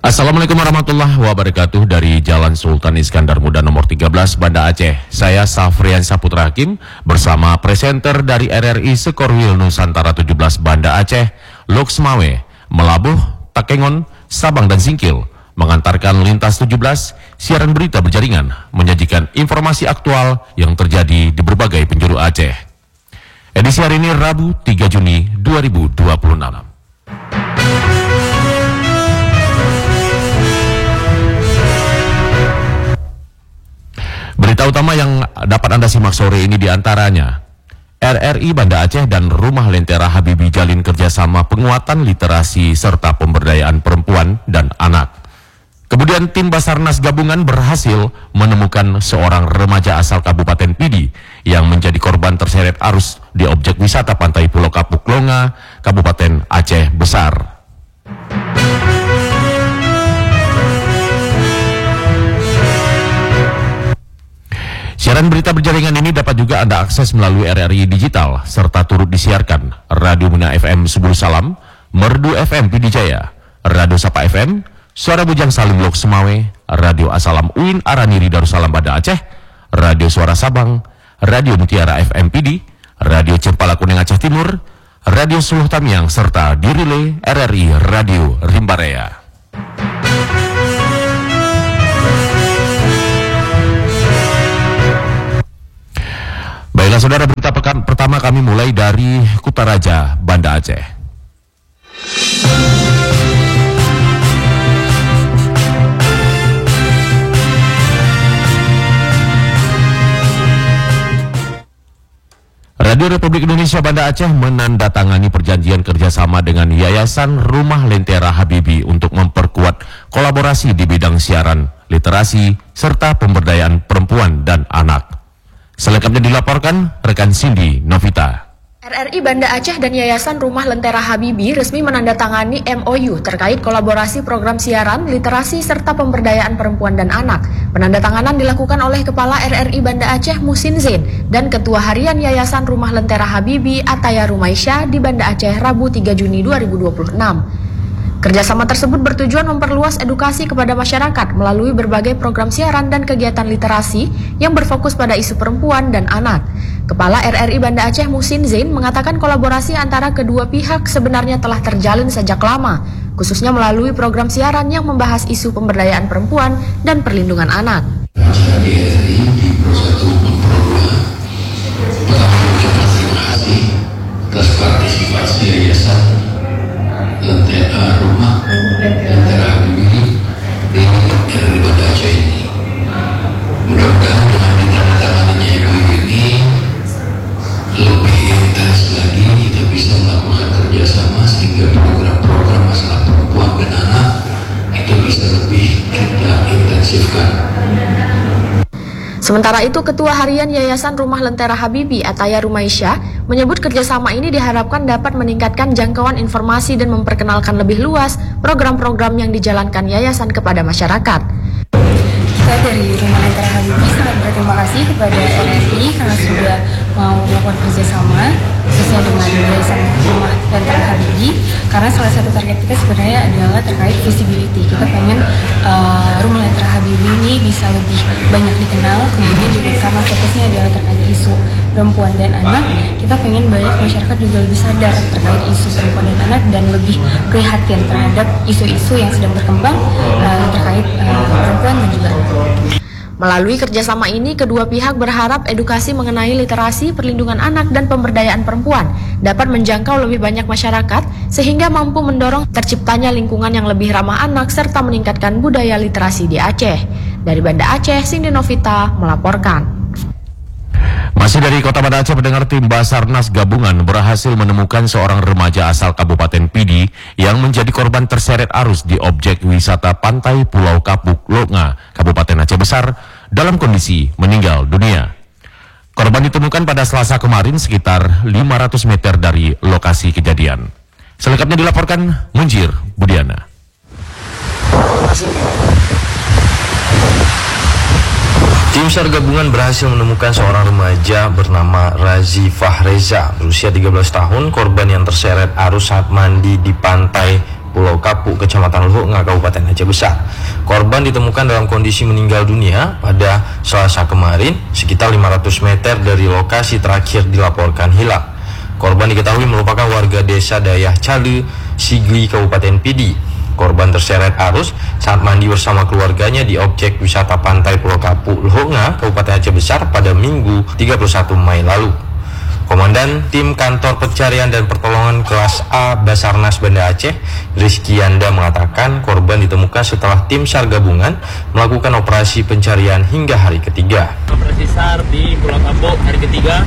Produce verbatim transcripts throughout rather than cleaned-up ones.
Assalamualaikum warahmatullahi wabarakatuh. Dari Jalan Sultan Iskandar Muda nomor tiga belas, Banda Aceh. Saya Safrian Saputra Hakim bersama presenter dari R R I Sekorwil Nusantara tujuh belas Banda Aceh, Loksmawe, Melabuh, Takengon, Sabang dan Singkil mengantarkan Lintas tujuh belas, siaran berita berjaringan, menyajikan informasi aktual yang terjadi di berbagai penjuru Aceh. Edisi hari ini Rabu tiga Juni dua ribu dua puluh enam. Berita utama yang dapat Anda simak sore ini diantaranya: R R I Banda Aceh dan Rumah Lentera Habibie jalin kerjasama penguatan literasi serta pemberdayaan perempuan dan anak. Kemudian tim Basarnas gabungan berhasil menemukan seorang remaja asal Kabupaten Pidi yang menjadi korban terseret arus di objek wisata Pantai Pulau Kapuk Longa, Kabupaten Aceh Besar. Siaran berita berjaringan ini dapat juga Anda akses melalui R R I Digital, serta turut disiarkan Radio Muna F M Subul Salam, Merdu F M Pidi Jaya, Radio Sapa F M, Suara Bujang Salim Lok Semawe, Radio Asalam U I N Araniri Darussalam Banda Aceh, Radio Suara Sabang, Radio Mutiara F M Pidi, Radio Cempala Kuning Aceh Timur, Radio Suluh Tamiang, serta di relay R R I Radio Rimbaraya. Baiklah saudara, berita pekan pertama kami mulai dari Kutaraja, Banda Aceh. Radio Republik Indonesia Banda Aceh menandatangani perjanjian kerjasama dengan Yayasan Rumah Lentera Habibie untuk memperkuat kolaborasi di bidang siaran, literasi, serta pemberdayaan perempuan dan anak. Selengkapnya dilaporkan rekan Cindy Novita. R R I Banda Aceh dan Yayasan Rumah Lentera Habibie resmi menandatangani M O U terkait kolaborasi program siaran, literasi, serta pemberdayaan perempuan dan anak. Penandatanganan dilakukan oleh Kepala R R I Banda Aceh Musin Zain dan Ketua Harian Yayasan Rumah Lentera Habibie Ataya Rumaisya di Banda Aceh Rabu tiga Juni dua ribu dua puluh enam. Kerjasama tersebut bertujuan memperluas edukasi kepada masyarakat melalui berbagai program siaran dan kegiatan literasi yang berfokus pada isu perempuan dan anak. Kepala R R I Banda Aceh Musin Zain mengatakan kolaborasi antara kedua pihak sebenarnya telah terjalin sejak lama, khususnya melalui program siaran yang membahas isu pemberdayaan perempuan dan perlindungan anak. Lentera Rumah Lentera Habibie di R R I Banda Aceh ini. Mudah-mudahan dengan ditandatanganinya M O U ini lebih intens lagi kita bisa melakukan kerjasama sehingga program-program masalah perempuan dan anak itu bisa lebih kita intensifkan. Sementara itu, Ketua Harian Yayasan Rumah Lentera Habibie Ataya Rumaisya menyebut kerjasama ini diharapkan dapat meningkatkan jangkauan informasi dan memperkenalkan lebih luas program-program yang dijalankan yayasan kepada masyarakat. Kita dari Rumah Lentera Habibie sangat berterima kasih kepada R R I karena sudah mau melakukan kerjasama khususnya dengan Yayasan Rumah Lentera Habibie, karena salah satu target kita sebenarnya adalah terkait visibility. Kita pengen uh, Rumah Lentera Habibie ini bisa lebih banyak dikenal, kemudian juga karena fokusnya adalah terkait isu perempuan dan anak, kita pengen banyak masyarakat juga lebih sadar terkait isu perempuan dan anak dan lebih prihatin terhadap isu-isu yang sedang berkembang uh, terkait uh, perempuan dan juga anak. Melalui kerjasama ini, kedua pihak berharap edukasi mengenai literasi, perlindungan anak, dan pemberdayaan perempuan dapat menjangkau lebih banyak masyarakat sehingga mampu mendorong terciptanya lingkungan yang lebih ramah anak serta meningkatkan budaya literasi di Aceh. Dari Banda Aceh, Cindy Novita melaporkan. Masih dari Kota Banda Aceh, pendengar, tim Basarnas gabungan berhasil menemukan seorang remaja asal Kabupaten Pidi yang menjadi korban terseret arus di objek wisata Pantai Pulau Kapuk Longa, Kabupaten Aceh Besar, dalam kondisi meninggal dunia. Korban ditemukan pada Selasa kemarin sekitar lima ratus meter dari lokasi kejadian. Selengkapnya dilaporkan Munjir Budiana. Tim SAR gabungan berhasil menemukan seorang remaja bernama Razi Fahreza berusia tiga belas tahun, korban yang terseret arus saat mandi di pantai Pulau Kapuk, Kecamatan Lehonga, Kabupaten Aceh Besar. Korban ditemukan dalam kondisi meninggal dunia pada Selasa kemarin, sekitar lima ratus meter dari lokasi terakhir dilaporkan hilang. Korban diketahui merupakan warga desa Dayah Cale, Sigli, Kabupaten Pidi. Korban terseret arus saat mandi bersama keluarganya di objek wisata pantai Pulau Kapuk, Lehonga, Kabupaten Aceh Besar pada Minggu tiga puluh satu Mei lalu. Komandan Tim Kantor Pencarian dan Pertolongan Kelas A Basarnas Banda Aceh, Rizky Yanda, mengatakan korban ditemukan setelah tim SAR gabungan melakukan operasi pencarian hingga hari ketiga. Operasi SAR di Pulau Kapuk hari ketiga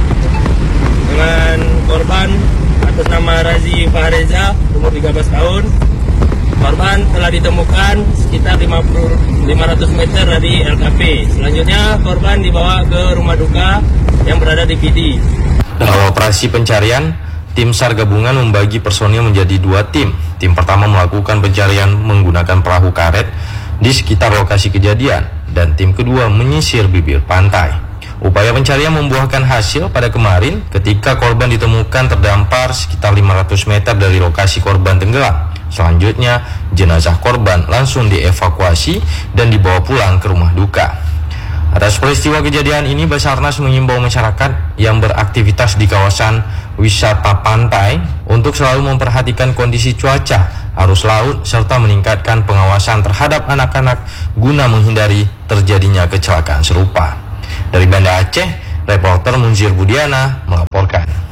dengan korban atas nama Razi Fahreza, umur tiga belas tahun. Korban telah ditemukan sekitar lima ratus meter dari L K P. Selanjutnya korban dibawa ke rumah duka yang berada di P D. Dalam operasi pencarian, tim SAR gabungan membagi personil menjadi dua tim. Tim pertama melakukan pencarian menggunakan perahu karet di sekitar lokasi kejadian, dan tim kedua menyisir bibir pantai. Upaya pencarian membuahkan hasil pada kemarin ketika korban ditemukan terdampar sekitar lima ratus meter dari lokasi korban tenggelam. Selanjutnya, jenazah korban langsung dievakuasi dan dibawa pulang ke rumah duka. Atas peristiwa kejadian ini, Basarnas mengimbau masyarakat yang beraktivitas di kawasan wisata pantai untuk selalu memperhatikan kondisi cuaca, arus laut, serta meningkatkan pengawasan terhadap anak-anak guna menghindari terjadinya kecelakaan serupa. Dari Banda Aceh, reporter Munzir Budiana melaporkan.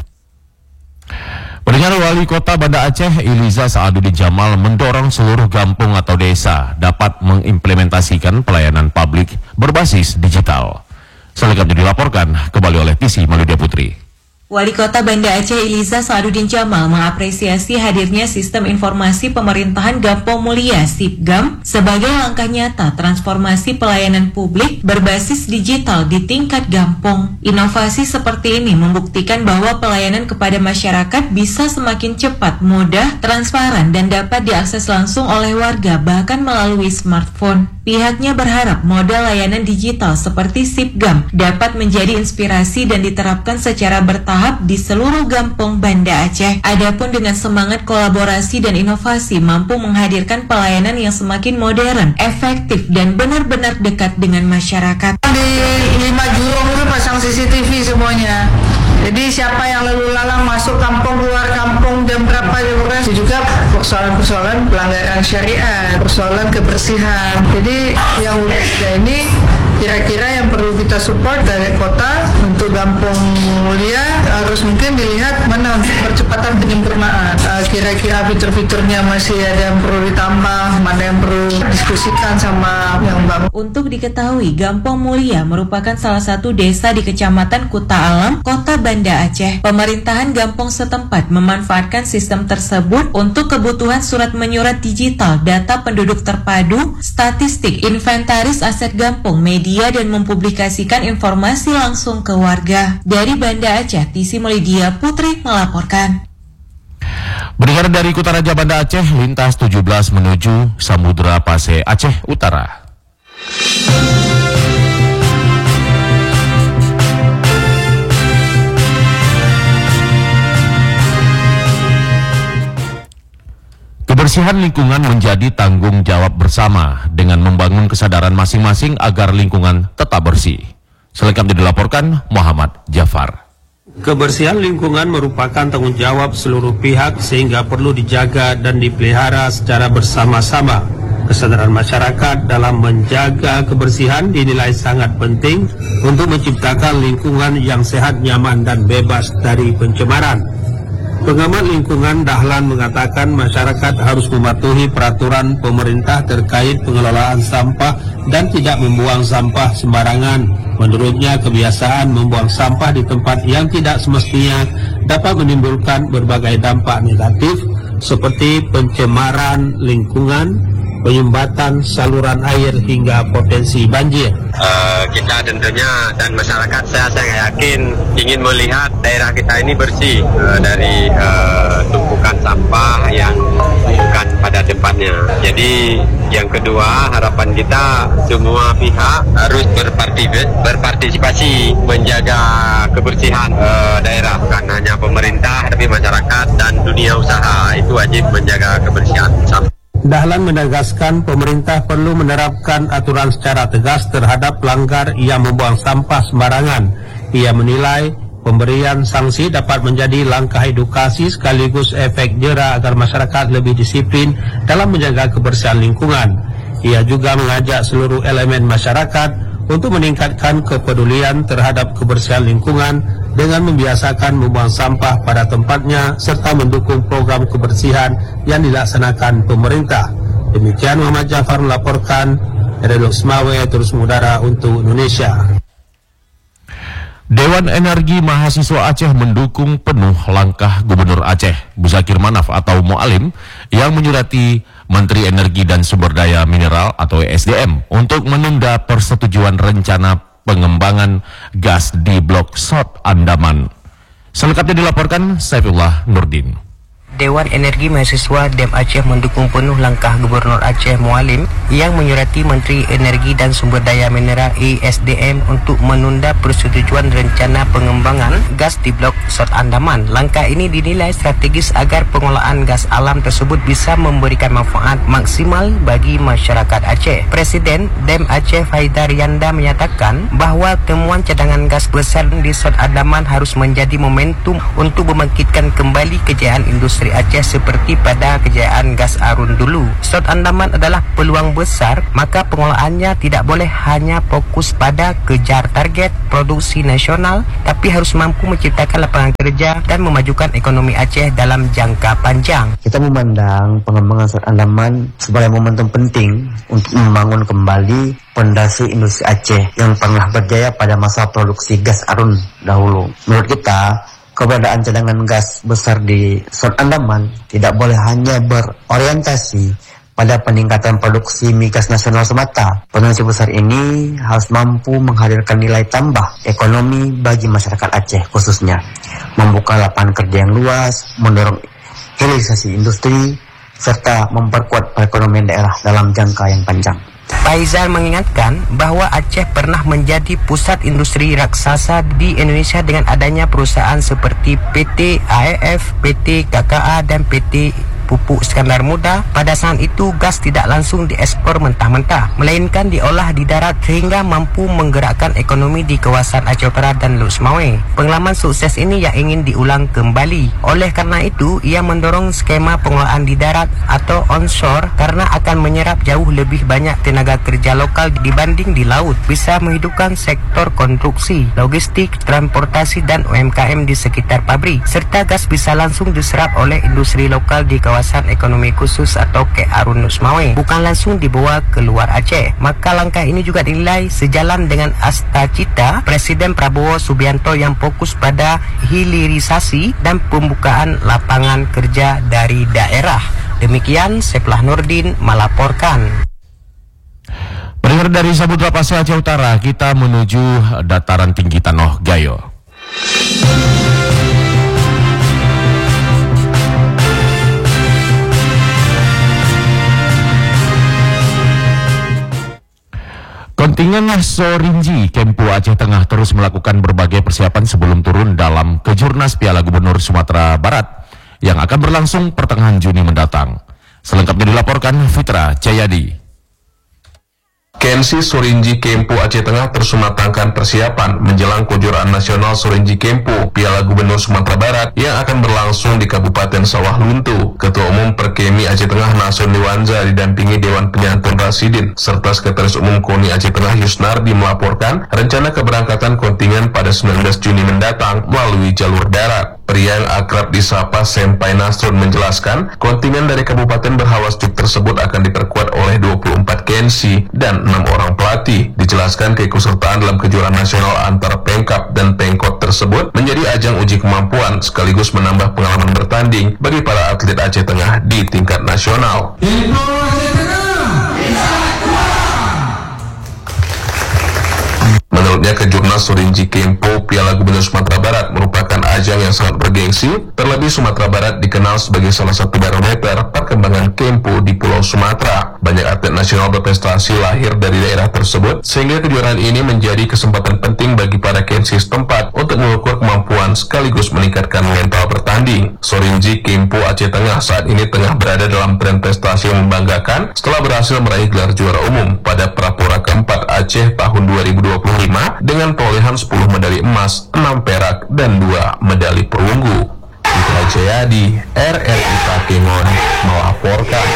Pendengar, Wali Kota Banda Aceh Iliza Saaduddin Jamal mendorong seluruh kampung atau desa dapat mengimplementasikan pelayanan publik berbasis digital. Selengkapnya dilaporkan kembali oleh Tisi Maludia Putri. Wali Kota Banda Aceh Iliza Saaduddin Jamal mengapresiasi hadirnya Sistem Informasi Pemerintahan Gampong Mulia (SIPGAM) sebagai langkah nyata transformasi pelayanan publik berbasis digital di tingkat Gampong. Inovasi seperti ini membuktikan bahwa pelayanan kepada masyarakat bisa semakin cepat, mudah, transparan, dan dapat diakses langsung oleh warga bahkan melalui smartphone. Pihaknya berharap model layanan digital seperti SIPGAM dapat menjadi inspirasi dan diterapkan secara bertahap di seluruh Gampong Banda Aceh. Adapun dengan semangat kolaborasi dan inovasi mampu menghadirkan pelayanan yang semakin modern, efektif, dan benar-benar dekat dengan masyarakat. Di lima jurong itu pasang C C T V semuanya. Jadi siapa yang lalu lalang masuk kampung, keluar kampung, jam berapa, jam berapa. Juga persoalan-persoalan pelanggaran syariat, persoalan kebersihan. Jadi yang udah ini kira-kira yang perlu kita support dari kota untuk Gampong Mulia harus mungkin dilihat mana percepatan penyempurnaan. Uh, kira-kira fitur-fiturnya masih ada yang perlu ditambah, mana yang perlu diskusikan sama yang bangun. Untuk diketahui, Gampong Mulia merupakan salah satu desa di Kecamatan Kuta Alam, Kota Banda Aceh. Pemerintahan Gampong setempat memanfaatkan sistem tersebut untuk kebutuhan surat menyurat digital, data penduduk terpadu, statistik, inventaris aset Gampong, media, dan mempublikasikan informasi langsung ke warga. Dari Banda Aceh, Tisi Maludia Putri melaporkan. Berdengar dari Kutaraja Banda Aceh, lintas tujuh belas menuju Samudra Pase Aceh Utara. Kebersihan lingkungan menjadi tanggung jawab bersama dengan membangun kesadaran masing-masing agar lingkungan tetap bersih. Selengkapnya dilaporkan Muhammad Jafar. Kebersihan lingkungan merupakan tanggung jawab seluruh pihak sehingga perlu dijaga dan dipelihara secara bersama-sama. Kesadaran masyarakat dalam menjaga kebersihan dinilai sangat penting untuk menciptakan lingkungan yang sehat, nyaman, dan bebas dari pencemaran. Pengamat lingkungan Dahlan mengatakan masyarakat harus mematuhi peraturan pemerintah terkait pengelolaan sampah dan tidak membuang sampah sembarangan. Menurutnya, kebiasaan membuang sampah di tempat yang tidak semestinya dapat menimbulkan berbagai dampak negatif seperti pencemaran lingkungan, penyumbatan saluran air hingga potensi banjir. Uh, kita tentunya dan masyarakat saya sangat yakin ingin melihat daerah kita ini bersih uh, dari uh, tumpukan sampah yang bukan pada tempatnya. Jadi yang kedua, harapan kita semua pihak harus berpartisipasi menjaga kebersihan uh, daerah. Bukan hanya pemerintah, tapi masyarakat dan dunia usaha itu wajib menjaga kebersihan. Dahlan menegaskan pemerintah perlu menerapkan aturan secara tegas terhadap pelanggar yang membuang sampah sembarangan. Ia menilai pemberian sanksi dapat menjadi langkah edukasi sekaligus efek jera agar masyarakat lebih disiplin dalam menjaga kebersihan lingkungan. Ia juga mengajak seluruh elemen masyarakat untuk meningkatkan kepedulian terhadap kebersihan lingkungan dengan membiasakan membuang sampah pada tempatnya serta mendukung program kebersihan yang dilaksanakan pemerintah. Demikian Muhammad Jafar melaporkan dari Loksmawe terus mengudara untuk Indonesia. Dewan Energi Mahasiswa Aceh mendukung penuh langkah Gubernur Aceh Buzakir Manaf atau Mualim yang menyurati Menteri Energi dan Sumber Daya Mineral atau E S D M untuk menunda persetujuan rencana pengembangan gas di Blok South Andaman. Selengkapnya dilaporkan Saifullah Nurdin. Dewan Energi Mahasiswa D E M Aceh mendukung penuh langkah Gubernur Aceh Mualim yang menyurati Menteri Energi dan Sumber Daya Mineral E S D M untuk menunda persetujuan rencana pengembangan gas di Blok South Andaman. Langkah ini dinilai strategis agar pengolahan gas alam tersebut bisa memberikan manfaat maksimal bagi masyarakat Aceh. Presiden D E M Aceh Faidar Yanda menyatakan bahwa temuan cadangan gas besar di South Andaman harus menjadi momentum untuk membangkitkan kembali kejayaan industri Aceh seperti pada kejayaan gas Arun dulu. South Andaman adalah peluang besar, maka pengolahannya tidak boleh hanya fokus pada kejar target produksi nasional, tapi harus mampu menciptakan lapangan kerja dan memajukan ekonomi Aceh dalam jangka panjang. Kita memandang pengembangan South Andaman sebagai momentum penting untuk membangun kembali fondasi industri Aceh yang pernah berjaya pada masa produksi gas Arun dahulu. Menurut kita, keberadaan cadangan gas besar di South Andaman tidak boleh hanya berorientasi pada peningkatan produksi migas nasional semata. Potensi besar ini harus mampu menghadirkan nilai tambah ekonomi bagi masyarakat Aceh khususnya, membuka lapangan kerja yang luas, mendorong hilirisasi industri, serta memperkuat perekonomian daerah dalam jangka yang panjang. Faizal mengingatkan bahwa Aceh pernah menjadi pusat industri raksasa di Indonesia dengan adanya perusahaan seperti P T A E F, P T K K A, dan P T Pupuk Iskandar Muda. Pada saat itu gas tidak langsung diekspor mentah-mentah, melainkan diolah di darat sehingga mampu menggerakkan ekonomi di kawasan Aceh Utara dan Loksmawe. Pengalaman sukses ini yang ingin diulang kembali. Oleh karena itu, ia mendorong skema pengolahan di darat atau onshore karena akan menyerap jauh lebih banyak tenaga kerja lokal dibanding di laut, bisa menghidupkan sektor konstruksi, logistik, transportasi, dan U M K M di sekitar pabrik, serta gas bisa langsung diserap oleh industri lokal di kawasan kawasan ekonomi khusus atau K Arun Loksmawe, bukan langsung dibawa keluar Aceh. Maka langkah ini juga dinilai sejalan dengan asta-cita Presiden Prabowo Subianto yang fokus pada hilirisasi dan pembukaan lapangan kerja dari daerah. Demikian Saifullah Nurdin melaporkan. Pendengar dari Samudra Pasir Aceh Utara, kita menuju dataran tinggi Tanoh Gayo. Kontingen Sorinji Kempu Aceh Tengah terus melakukan berbagai persiapan sebelum turun dalam Kejurnas Piala Gubernur Sumatera Barat yang akan berlangsung pertengahan Juni mendatang. Selengkapnya dilaporkan Fitra Jayadi. Kensi Sorinji Kempu Aceh Tengah terus mematangkan persiapan menjelang kejuaraan nasional Sorinji Kempu Piala Gubernur Sumatera Barat yang akan berlangsung di Kabupaten Sawah Luntu. Ketua Umum Perkemi Aceh Tengah Nason Liwanza didampingi Dewan Penyantun Rasidin serta Sekretaris Umum KONI Aceh Tengah Yusnardi melaporkan rencana keberangkatan kontingen pada sembilan belas Juni mendatang melalui jalur darat. Pria yang akrab disapa Senpai Nasrun menjelaskan, kontingen dari Kabupaten Berhawas Juk tersebut akan diperkuat oleh dua puluh empat Kensi dan enam orang pelatih. Dijelaskan keikutsertaan dalam kejuaraan nasional antar Pengkap dan Pengkot tersebut menjadi ajang uji kemampuan sekaligus menambah pengalaman bertanding bagi para atlet Aceh Tengah di tingkat nasional. Menurut Menurutnya Kejurnas Sorinji Kempo Piala Gubernur Sumatera Barat merupakan ajang yang sangat bergengsi, terlebih Sumatera Barat dikenal sebagai salah satu barometer perkembangan Kempo di Pulau Sumatera. Banyak atlet nasional berprestasi lahir dari daerah tersebut, sehingga kejuaraan ini menjadi kesempatan penting bagi para Kensi setempat untuk mengukur kemampuan sekaligus meningkatkan mental bertanding. Sorinji Kempo Aceh Tengah saat ini tengah berada dalam tren prestasi yang membanggakan setelah berhasil meraih gelar juara umum pada Prapora keempat Aceh tahun dua ribu dua puluh lima dengan perolehan sepuluh medali emas, enam perak, dan dua medali perunggu. Itra Jayadi, R R I Takengon, melaporkan.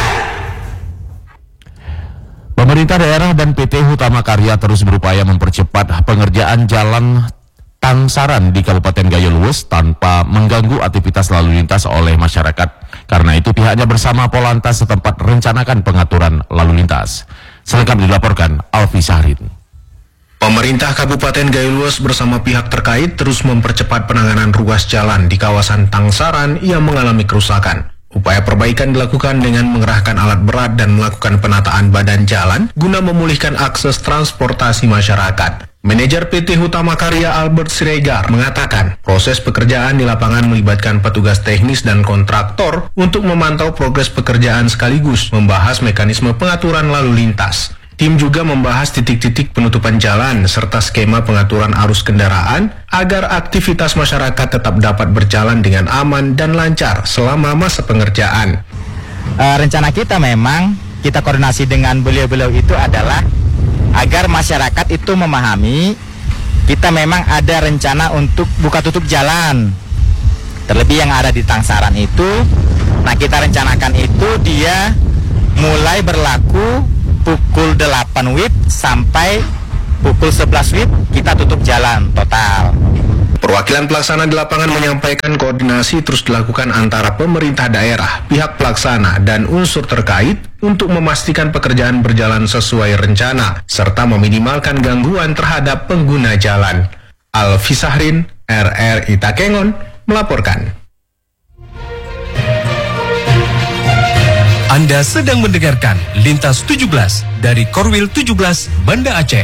Pemerintah daerah dan P T Hutama Karya terus berupaya mempercepat pengerjaan jalan Tangsaran di Kabupaten Gayo Luwes tanpa mengganggu aktivitas lalu lintas oleh masyarakat. Karena itu pihaknya bersama Polantas setempat rencanakan pengaturan lalu lintas. Selengkapnya dilaporkan Alfi Sahrin. Pemerintah Kabupaten Gayo Luwes bersama pihak terkait terus mempercepat penanganan ruas jalan di kawasan Tangsaran yang mengalami kerusakan. Upaya perbaikan dilakukan dengan mengerahkan alat berat dan melakukan penataan badan jalan guna memulihkan akses transportasi masyarakat. Manajer P T Hutama Karya Albert Siregar mengatakan proses pekerjaan di lapangan melibatkan petugas teknis dan kontraktor untuk memantau progres pekerjaan sekaligus membahas mekanisme pengaturan lalu lintas. Tim juga membahas titik-titik penutupan jalan serta skema pengaturan arus kendaraan agar aktivitas masyarakat tetap dapat berjalan dengan aman dan lancar selama masa pengerjaan. Uh, rencana kita memang kita koordinasi dengan beliau-beliau itu adalah agar masyarakat itu memahami kita memang ada rencana untuk buka tutup jalan. Terlebih yang ada di Tangsaran itu, nah kita rencanakan itu dia mulai berlaku pukul delapan W I B sampai pukul sebelas W I B kita tutup jalan total. Perwakilan pelaksana di lapangan menyampaikan koordinasi terus dilakukan antara pemerintah daerah, pihak pelaksana, dan unsur terkait untuk memastikan pekerjaan berjalan sesuai rencana, serta meminimalkan gangguan terhadap pengguna jalan. Alfi Sahrin, R R I Takengon, melaporkan. Anda sedang mendengarkan Lintas tujuh belas dari Korwil tujuh belas Banda Aceh.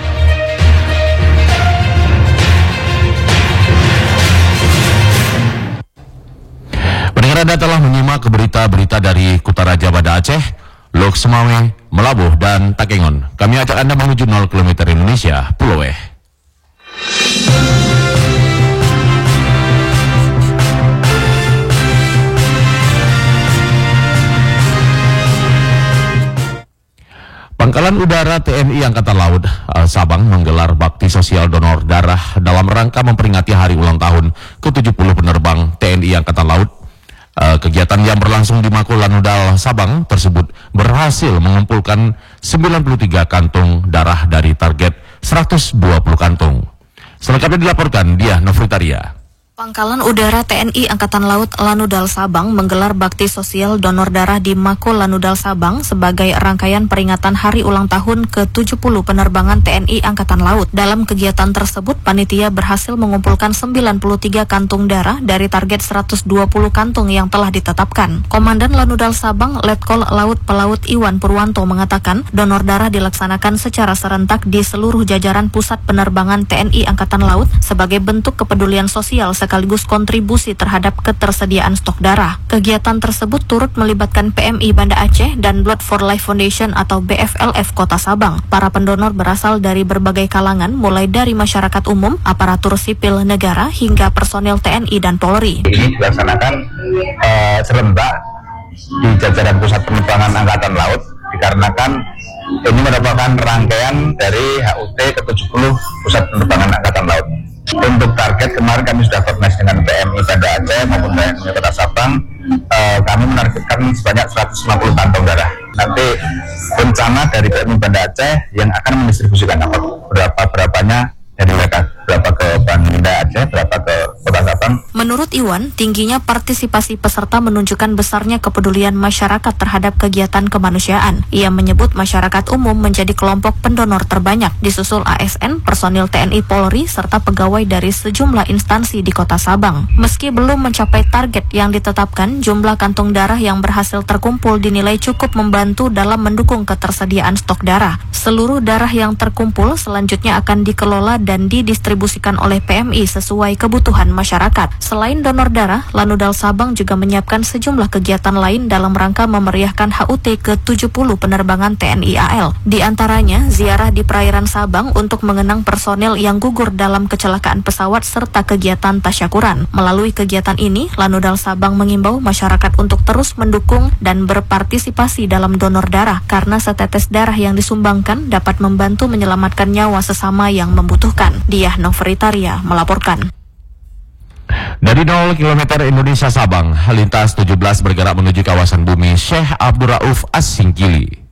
Pendengar Anda telah menyimak berita-berita dari Kutaraja Banda Aceh, Lok Semawe, Melabuh, dan Takengon. Kami ajak Anda menuju nol kilometer Indonesia, Pulau Eh. Pangkalan Udara T N I Angkatan Laut uh, Sabang menggelar bakti sosial donor darah dalam rangka memperingati hari ulang tahun ke tujuh puluh penerbang T N I Angkatan Laut. Uh, kegiatan yang berlangsung di Mako Lanudal Sabang tersebut berhasil mengumpulkan sembilan puluh tiga kantung darah dari target seratus dua puluh kantung. Selengkapnya dilaporkan Diah Nofritaria. Pangkalan Udara T N I Angkatan Laut Lanudal Sabang menggelar bakti sosial donor darah di Mako Lanudal Sabang sebagai rangkaian peringatan hari ulang tahun ke tujuh puluh penerbangan T N I Angkatan Laut. Dalam kegiatan tersebut, panitia berhasil mengumpulkan sembilan puluh tiga kantung darah dari target seratus dua puluh kantung yang telah ditetapkan. Komandan Lanudal Sabang, Letkol Laut Pelaut Iwan Purwanto mengatakan, donor darah dilaksanakan secara serentak di seluruh jajaran pusat penerbangan T N I Angkatan Laut sebagai bentuk kepedulian sosial sekaligus kontribusi terhadap ketersediaan stok darah. Kegiatan tersebut turut melibatkan P M I Banda Aceh dan Blood for Life Foundation atau B F L F Kota Sabang. Para pendonor berasal dari berbagai kalangan, mulai dari masyarakat umum, aparatur sipil negara, hingga personil T N I dan Polri. Ini dilaksanakan uh, serentak di jajaran pusat penerbangan Angkatan Laut dikarenakan ini merupakan rangkaian dari H U T ke tujuh puluh pusat penerbangan Angkatan Laut. Untuk target kemarin kami sudah koordinasi dengan P M I Banda Aceh maupun P M I Kota Sabang, uh, kami menargetkan sebanyak seratus lima puluh kantong darah. Nanti rencana dari P M I Banda Aceh yang akan mendistribusikan berapa berapanya dari mereka, berapa ke Banda Aceh, berapa ke Kota Sabang. Menurut Iwan, tingginya partisipasi peserta menunjukkan besarnya kepedulian masyarakat terhadap kegiatan kemanusiaan. Ia menyebut masyarakat umum menjadi kelompok pendonor terbanyak, disusul A S N, personil T N I Polri, serta pegawai dari sejumlah instansi di Kota Sabang. Meski belum mencapai target yang ditetapkan, jumlah kantong darah yang berhasil terkumpul dinilai cukup membantu dalam mendukung ketersediaan stok darah. Seluruh darah yang terkumpul selanjutnya akan dikelola dan didistribusikan oleh P M I sesuai kebutuhan masyarakat. Selain donor darah, Lanudal Sabang juga menyiapkan sejumlah kegiatan lain dalam rangka memeriahkan H U T ke tujuh puluh penerbangan T N I A L. Di antaranya, ziarah di perairan Sabang untuk mengenang personel yang gugur dalam kecelakaan pesawat serta kegiatan tasyakuran. Melalui kegiatan ini, Lanudal Sabang mengimbau masyarakat untuk terus mendukung dan berpartisipasi dalam donor darah karena setetes darah yang disumbangkan dapat membantu menyelamatkan nyawa sesama yang membutuhkan. Diah Novritaria melaporkan. Dari nol kilometer Indonesia Sabang, lintas tujuh belas bergerak menuju kawasan bumi Syekh Abdurrauf As-Singkili.